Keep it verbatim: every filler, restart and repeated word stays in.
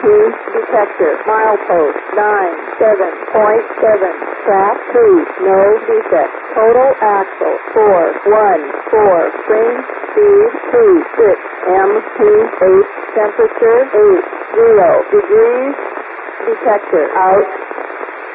two detector. Milepost nine seven point seven. Track two, no defect. Total axle four one four. Spring speed two six. M P eight. Temperature eight zero degrees. Detector out.